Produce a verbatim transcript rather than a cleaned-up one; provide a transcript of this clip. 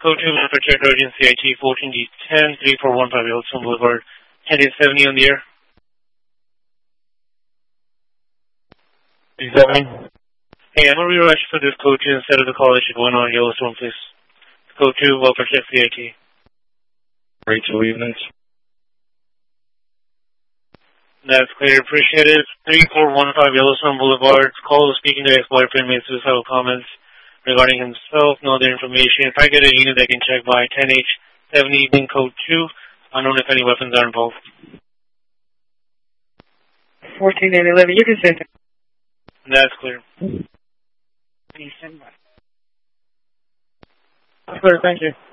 Code two, for check urgency I T fourteen D ten, three four one five Yellowstone Boulevard, ten eight seventy on the air. Exactly. Hey, I'm going to rerush for this code two instead of the call that should go on on Yellowstone, please. Code two, welfare check C I T. Rachel Evenings. That's clear. Appreciate it. three four one five Yellowstone Boulevard. Call was speaking to ex-boyfriend, made suicidal comments regarding himself. No other information. If I get a unit that can check by ten H seven evening code two, unknown if any weapons are involved. fourteen and eleven, you can send it. That's clear. Please send by. That's clear, thank you.